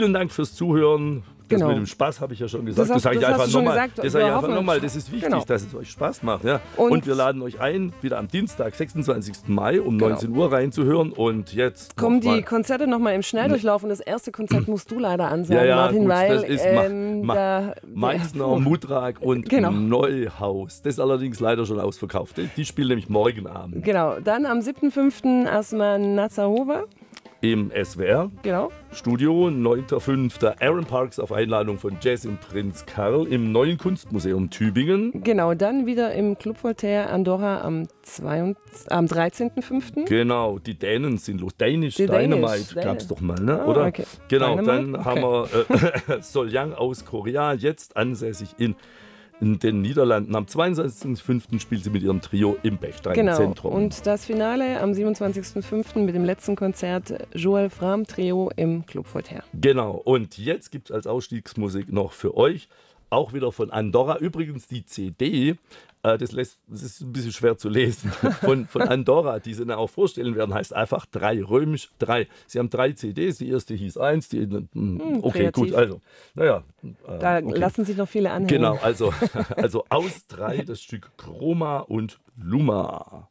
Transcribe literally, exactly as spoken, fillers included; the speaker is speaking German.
Vielen Dank fürs Zuhören. Das Genau. mit dem Spaß habe ich ja schon gesagt. Das, hast, das sage ich das einfach hast du schon nochmal. gesagt. Das sage ich Wir einfach hoffen- nochmal. Das ist wichtig, Genau. dass es euch Spaß macht. Ja. Und- Und, wir laden euch ein, wieder am Dienstag, sechsundzwanzigsten Mai um Genau. neunzehn Uhr reinzuhören. Und jetzt Kommen noch mal. die Konzerte nochmal im Schnelldurchlauf und das erste Konzert musst du leider ansagen, Ja, ja, Martin, gut, weil das ist Ma- ähm, Ma- da, Meißner, puh. Mutrag und Genau. Neuhaus. Das ist allerdings leider schon ausverkauft. Die- Die spielen nämlich morgen Abend Genau, dann am siebten fünften erstmal Nazarova, im S W R. genau. Studio, neunter fünfter Aaron Parks auf Einladung von Jazz im Prinz Karl im Neuen Kunstmuseum Tübingen. Genau, dann wieder im Club Voltaire Andorra am, zweiundzwanzigsten am dreizehnten fünften Genau, die Dänen sind los. Danish Die Danish, Dynamite Däne. gab's doch mal, ne? Ah, Oder? okay. Genau, Dynamite? dann haben wir äh, Soljang aus Korea, jetzt ansässig in, in den Niederlanden. Am zweiundzwanzigsten fünften spielt sie mit ihrem Trio im Bechstein Genau, Zentrum. und das Finale am siebenundzwanzigsten fünften mit dem letzten Konzert Joel Fram Trio im Club Voltaire. Genau, und jetzt gibt es als Ausstiegsmusik noch für euch, auch wieder von Andorra, übrigens die C D, äh, das, lässt, das ist ein bisschen schwer zu lesen, von, von Andorra, die sie dann auch vorstellen werden, heißt einfach drei, römisch drei. Sie haben drei C Ds, die erste hieß eins, die, hm, okay, kreativ. gut, also, naja. Äh, Da okay. lassen sich noch viele anhängen. Genau, also, also aus drei das Stück Chroma und Luma.